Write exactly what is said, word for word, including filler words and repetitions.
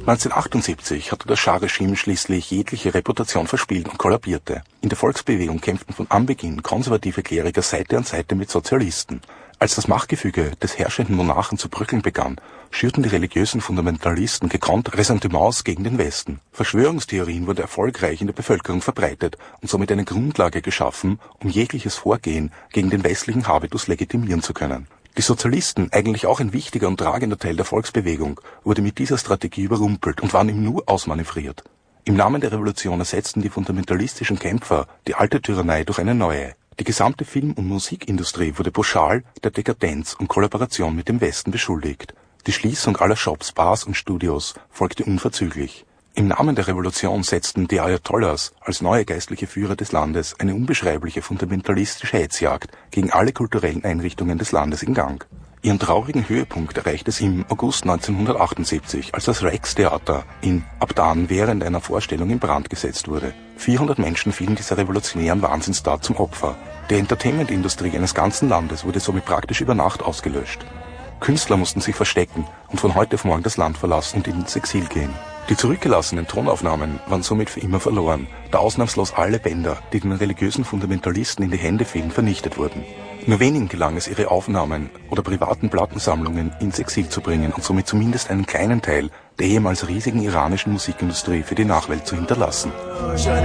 neunzehnhundertachtundsiebzig hatte das Schah-Regime schließlich jegliche Reputation verspielt und kollabierte. In der Volksbewegung kämpften von Anbeginn konservative Kleriker Seite an Seite mit Sozialisten. Als das Machtgefüge des herrschenden Monarchen zu bröckeln begann, schürten die religiösen Fundamentalisten gekonnt Ressentiments gegen den Westen. Verschwörungstheorien wurden erfolgreich in der Bevölkerung verbreitet und somit eine Grundlage geschaffen, um jegliches Vorgehen gegen den westlichen Habitus legitimieren zu können. Die Sozialisten, eigentlich auch ein wichtiger und tragender Teil der Volksbewegung, wurde mit dieser Strategie überrumpelt und waren ihm nur ausmanövriert. Im Namen der Revolution ersetzten die fundamentalistischen Kämpfer die alte Tyrannei durch eine neue. Die gesamte Film- und Musikindustrie wurde pauschal der Dekadenz und Kollaboration mit dem Westen beschuldigt. Die Schließung aller Shops, Bars und Studios folgte unverzüglich. Im Namen der Revolution setzten die Ayatollahs als neue geistliche Führer des Landes eine unbeschreibliche fundamentalistische Hetzjagd gegen alle kulturellen Einrichtungen des Landes in Gang. Ihren traurigen Höhepunkt erreichte es im August neunzehnhundertachtundsiebzig, als das Rex-Theater in Abdan während einer Vorstellung in Brand gesetzt wurde. vierhundert Menschen fielen dieser revolutionären Wahnsinnstat zum Opfer. Die Entertainment-Industrie eines ganzen Landes wurde somit praktisch über Nacht ausgelöscht. Künstler mussten sich verstecken und von heute auf morgen das Land verlassen und ins Exil gehen. Die zurückgelassenen Tonaufnahmen waren somit für immer verloren, da ausnahmslos alle Bänder, die den religiösen Fundamentalisten in die Hände fielen, vernichtet wurden. Nur wenigen gelang es, ihre Aufnahmen oder privaten Plattensammlungen ins Exil zu bringen und somit zumindest einen kleinen Teil der ehemals riesigen iranischen Musikindustrie für die Nachwelt zu hinterlassen.